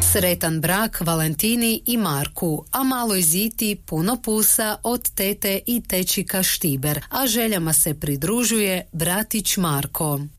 Sretan brak Valentini i Marku, a maloj Ziti puno pusa od tete i tečika Štiber, a željama se pridružuje bratić Marko.